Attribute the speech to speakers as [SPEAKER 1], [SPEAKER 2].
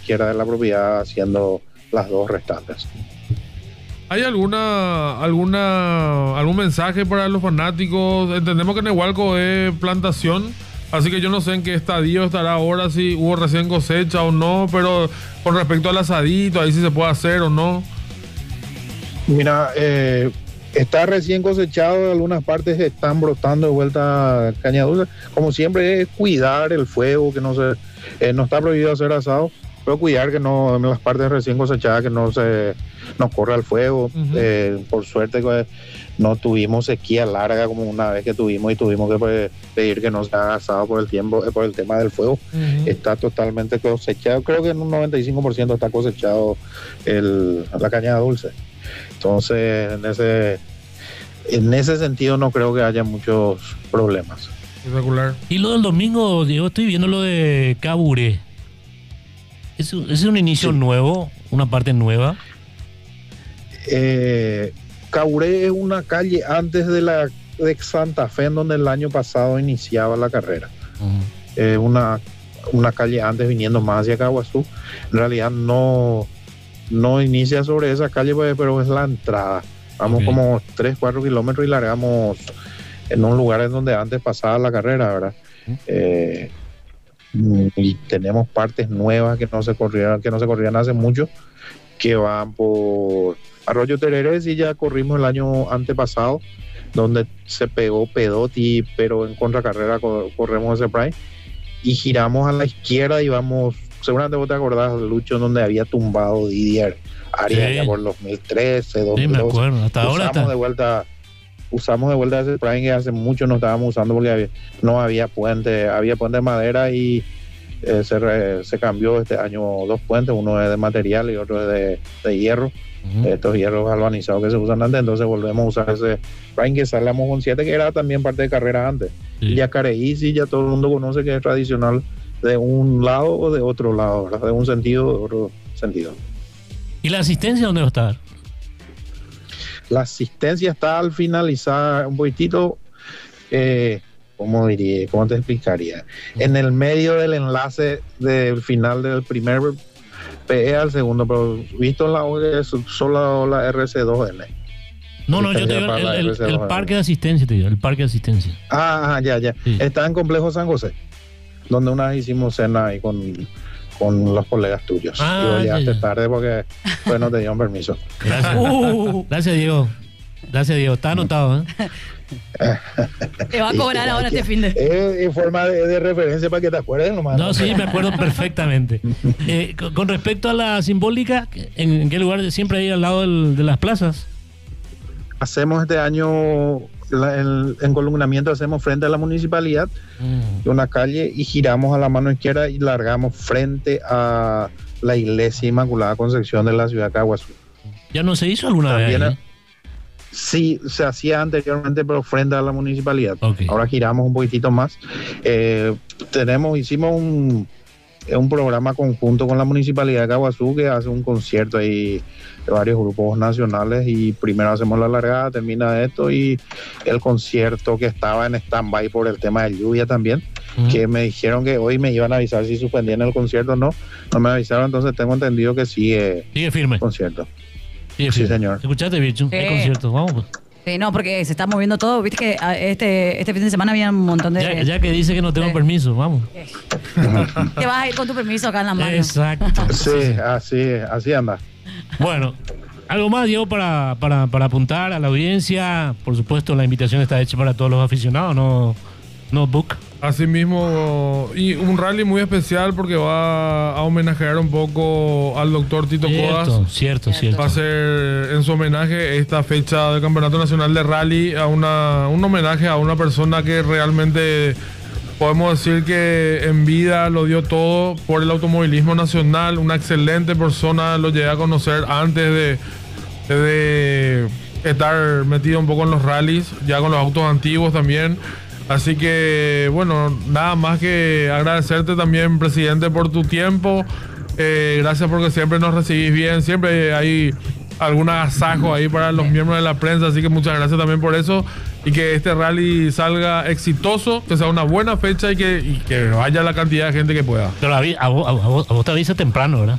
[SPEAKER 1] izquierda de la propiedad, haciendo las dos restantes.
[SPEAKER 2] ¿Hay algún mensaje para los fanáticos? Entendemos que Nehualco es plantación, así que yo no sé en qué estadio estará ahora, si hubo recién cosecha o no, pero con respecto al asadito, ahí sí se puede hacer o no.
[SPEAKER 1] Mira, está recién cosechado, en algunas partes están brotando de vuelta caña dulce. Como siempre, es cuidar el fuego, que no está prohibido hacer asado, pero cuidar que no, en las partes recién cosechadas, que no corra el fuego. Por suerte que no tuvimos sequía larga como una vez que tuvimos que pedir que no se haga asado por el tema del fuego. Está totalmente cosechado, creo que en un 95% está cosechado la caña dulce. Entonces, en ese sentido no creo que haya muchos problemas.
[SPEAKER 2] Espectacular.
[SPEAKER 3] Y lo del domingo, Diego, estoy viendo lo de Caburé. ¿Es un inicio nuevo, una parte nueva?
[SPEAKER 1] Caburé es una calle antes de Santa Fe, en donde el año pasado iniciaba la carrera. Una calle antes, viniendo más hacia Caguazú. En realidad no inicia sobre esa calle, pero es la entrada. Vamos como 3-4 kilómetros y largamos en un lugar en donde antes pasaba la carrera, ¿verdad? Y tenemos partes nuevas que no se corrían hace mucho, que van por Arroyo Tererés, y ya corrimos el año antepasado, donde se pegó Pedoti, pero en contracarrera corremos ese Prime y giramos a la izquierda y vamos, seguramente vos te acordás, Lucho, donde había tumbado Didier Arias ya por 2013, 2012.
[SPEAKER 3] Sí, me acuerdo, hasta ahora está.
[SPEAKER 1] Usamos de vuelta ese Prime que hace mucho no estábamos usando porque no había puente de madera, y se cambió este año 2 puentes, uno es de material y otro es de hierro. Estos hierros galvanizados que se usan antes, entonces volvemos a usar ese Prime que sale a Mojón 7, que era también parte de carrera antes. Y Yacareí sí, ya todo el mundo conoce que es tradicional de un lado o de otro lado, ¿verdad? De un sentido o de otro sentido.
[SPEAKER 3] ¿Y la asistencia dónde va a estar?
[SPEAKER 1] La asistencia está al finalizar un poquitito, ¿cómo te explicaría? En el medio del enlace del final del primer PE al segundo, pero visto en la OE es solo la RC2N.
[SPEAKER 3] No, yo te digo el parque de asistencia, el parque de asistencia.
[SPEAKER 1] Ya. Sí. Está en Complejo San José, donde una vez hicimos cena ahí con los colegas tuyos. Y llegaste tarde porque pues no te dieron permiso.
[SPEAKER 3] Gracias. Gracias, Diego. Está anotado,
[SPEAKER 4] Te va a cobrar ahora este fin de...
[SPEAKER 1] En forma de referencia para que te acuerdes nomás.
[SPEAKER 3] No, sí, me acuerdo perfectamente. Con respecto a la simbólica, ¿en qué lugar? ¿Siempre ahí al lado de las plazas?
[SPEAKER 1] Hacemos este año el encolumnamiento, hacemos frente a la municipalidad, una calle, y giramos a la mano izquierda y largamos frente a la iglesia Inmaculada Concepción de la ciudad de Caguazú.
[SPEAKER 3] ¿Ya no se hizo alguna vez?
[SPEAKER 1] Sí, se hacía anteriormente, pero frente a la municipalidad. Ahora giramos un poquitito más. Hicimos un programa conjunto con la municipalidad de Caguazú, que hace un concierto ahí de varios grupos nacionales, y primero hacemos la largada, termina esto, y el concierto que estaba en stand-by por el tema de lluvia también, que me dijeron que hoy me iban a avisar si suspendían el concierto. No me avisaron, entonces tengo entendido que sigue
[SPEAKER 3] firme
[SPEAKER 1] el concierto.
[SPEAKER 3] Sí, señor. ¿Escuchaste, bicho?
[SPEAKER 4] Sí.
[SPEAKER 3] El concierto, vamos pues.
[SPEAKER 4] Sí, no, porque se está moviendo todo. Viste que este fin de semana había un montón de...
[SPEAKER 3] Ya que dice que no tengo permiso, vamos.
[SPEAKER 4] Te vas a ir con tu permiso acá en la mano.
[SPEAKER 3] Exacto.
[SPEAKER 1] Sí, así anda.
[SPEAKER 3] Bueno, algo más, Diego, para apuntar a la audiencia. Por supuesto, la invitación está hecha para todos los aficionados, no book.
[SPEAKER 2] Así mismo, y un rally muy especial porque va a homenajear un poco al doctor Tito Codas.
[SPEAKER 3] Cierto.
[SPEAKER 2] Va a ser en su homenaje esta fecha del Campeonato Nacional de Rally, un homenaje a una persona que realmente podemos decir que en vida lo dio todo por el automovilismo nacional. Una excelente persona, lo llegué a conocer antes de estar metido un poco en los rallies, ya con los autos antiguos también. Así que, bueno, nada más que agradecerte también, presidente, por tu tiempo. Gracias porque siempre nos recibís bien. Siempre hay algún agasajo ahí para los miembros de la prensa. Así que muchas gracias también por eso. Y que este rally salga exitoso, que sea una buena fecha y que vaya la cantidad de gente que pueda.
[SPEAKER 3] Pero a vos te avisa temprano, ¿verdad?